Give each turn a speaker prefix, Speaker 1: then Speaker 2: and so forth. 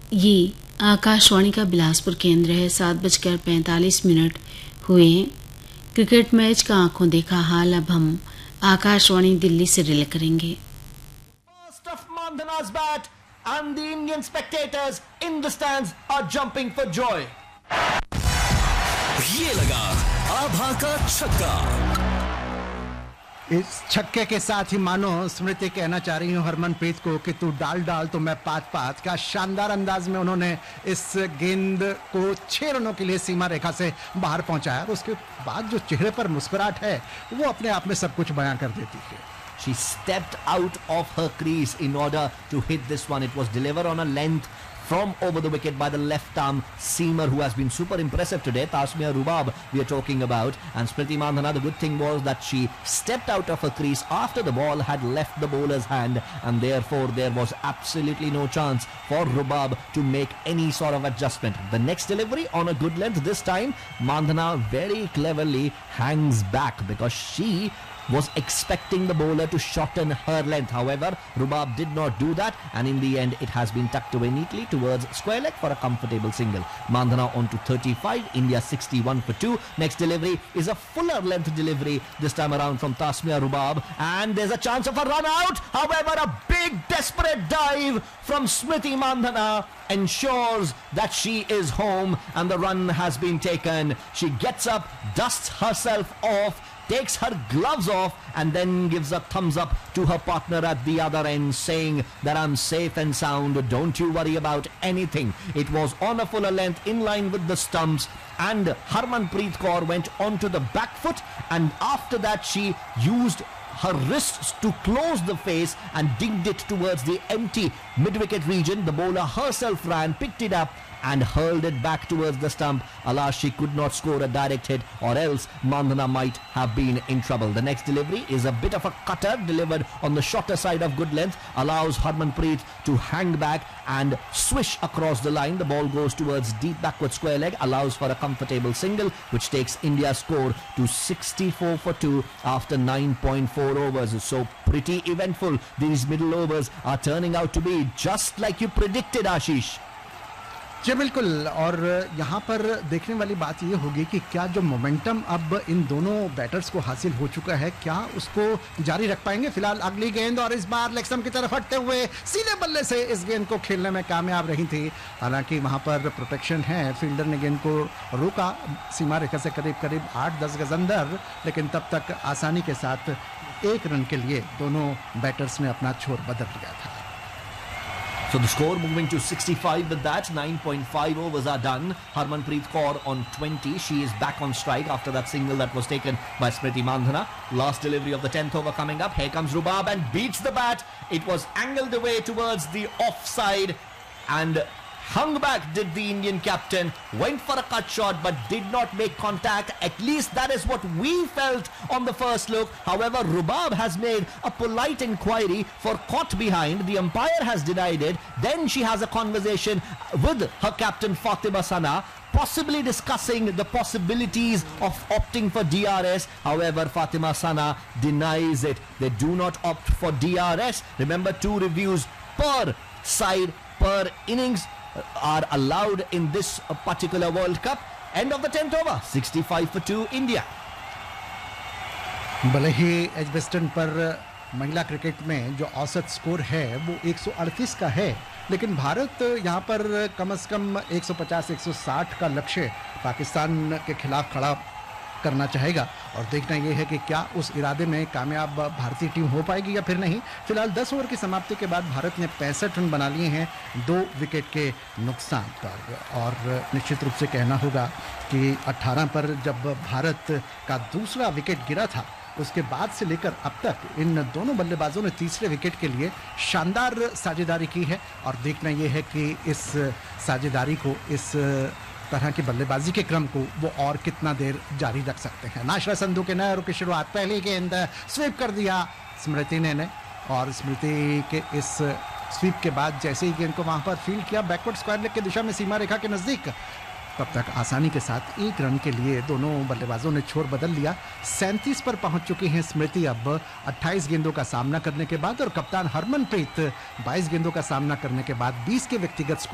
Speaker 1: ये आकाशवाणी का बिलासपुर केंद्र है। 7:45 हुए हैं। क्रिकेट मैच का आंखों देखा हाल अब हम आकाशवाणी दिल्ली से रिले करेंगे।
Speaker 2: First of Mandhana's bat and the Indian spectators in the stands are jumping for joy.
Speaker 3: ये लगा आभा का छक्का।
Speaker 4: इस छक्के के साथ ही मानो स्मृति कहना चाह रही हूँ हरमनप्रीत को कि तू डाल डाल तो मैं पात पात। क्या शानदार अंदाज में उन्होंने इस गेंद को 6 रनों के लिए सीमा रेखा से बाहर पहुंचाया और उसके बाद जो चेहरे पर मुस्कुराहट है वो अपने आप में सब कुछ बयां कर देती है।
Speaker 2: She stepped out of her crease in order to hit this one. It was delivered on a length from over the wicket by the left arm seamer who has been super impressive today, Tasmia Rubab we are talking about. And Smriti Mandhana, the good thing was that she stepped out of her crease after the ball had left the bowler's hand, and therefore there was absolutely no chance for Rubab to make any sort of adjustment. The next delivery on a good length, this time Mandhana very cleverly hangs back because she was expecting the bowler to shorten her length. However, Rubab did not do that, and in the end it has been tucked away neatly towards square leg for a comfortable single. Mandhana on to 35, India 61 for 2. Next delivery is a fuller length delivery this time around from Tasmia Rubab, and there's a chance of a run out. However, a big desperate dive from Smriti Mandhana ensures that she is home and the run has been taken. She gets up, dusts herself off, takes her gloves off, and then gives a thumbs up to her partner at the other end, saying that I'm safe and sound, don't you worry about anything. It was on a fuller length in line with the stumps, and Harmanpreet Kaur went onto the back foot, and after that she used her wrists to close the face and dinged it towards the empty mid-wicket region. The bowler herself ran, picked it up and hurled it back towards the stump. Alas, she could not score a direct hit, or else Mandhana might have been in trouble. The next delivery is a bit of a cutter delivered on the shorter side of good length, allows Harmanpreet to hang back and swish across the line. The ball goes towards deep backward square leg, allows for a comfortable single, which takes India's score to 64 for 2 after 9.4 overs. So pretty eventful. These middle overs are turning out to be just like you predicted, Ashish.
Speaker 4: जी बिल्कुल। और यहाँ पर देखने वाली बात ये होगी कि क्या जो मोमेंटम अब इन दोनों बैटर्स को हासिल हो चुका है, क्या उसको जारी रख पाएंगे। फिलहाल अगली गेंद, और इस बार लेग स्टंप की तरफ हटते हुए सीधे बल्ले से इस गेंद को खेलने में कामयाब रही थी। हालांकि वहाँ पर प्रोटेक्शन है, फील्डर ने गेंद को रोका सीमा रेखा से करीब करीब 8-10 गज अंदर, लेकिन तब तक आसानी के साथ 1 रन के लिए दोनों बैटर्स ने अपना छोर बदल लिया था।
Speaker 2: So the score moving to 65 with that. 9.5 overs are done. Harmanpreet Kaur on 20. She is back on strike after that single that was taken by Smriti Mandhana. Last delivery of the 10th over coming up. Here comes Rubab and beats the bat. It was angled away towards the offside and hung back did the Indian captain, went for a cut shot but did not make contact. At least that is what we felt on the first look. However, Rubab has made a polite inquiry for caught behind. The umpire has denied it. Then she has a conversation with her captain Fatima Sana, possibly discussing the possibilities of opting for DRS. However, Fatima Sana denies it. They do not opt for DRS. Remember, 2 reviews per side, per innings are allowed in this particular World Cup. End of the 10th over, 65 for 2 India.
Speaker 4: भले ही Edgbaston पर महिला cricket में जो औसत score है वो 138 का है, लेकिन भारत यहाँ पर कम से कम 150-160 का लक्ष्य पाकिस्तान के खिलाफ खड़ा करना चाहेगा। और देखना यह है कि क्या उस इरादे में कामयाब भारतीय टीम हो पाएगी या फिर नहीं। फिलहाल 10 ओवर की समाप्ति के बाद भारत ने 65 रन बना लिए हैं 2 विकेट के नुकसान पर। और निश्चित रूप से कहना होगा कि 18 पर जब भारत का दूसरा विकेट गिरा था, उसके बाद से लेकर अब तक इन दोनों बल्लेबाजों ने तीसरे विकेट के लिए शानदार साझेदारी की है। और देखना यह है कि इस साझेदारी को, इस तरह की बल्लेबाजी के क्रम को वो और कितना देर जारी रख सकते हैं। नाशरा संधू के नए ओवर की शुरुआत, पहली गेंद स्वीप कर दिया स्मृति ने, और स्मृति के इस स्वीप के बाद जैसे ही गेंद को वहां पर फील्ड किया बैकवर्ड स्क्वायर लेग की दिशा में सीमा रेखा के नजदीक, तब तक आसानी के साथ 1 रन के लिए दोनों बल्लेबाजों ने छोर बदल लिया। 37 पर पहुंच चुकी हैं स्मृति अब 28 गेंदों का सामना करने के बाद, और कप्तान हरमनप्रीत 22 गेंदों का सामना करने के बाद 20 के व्यक्तिगत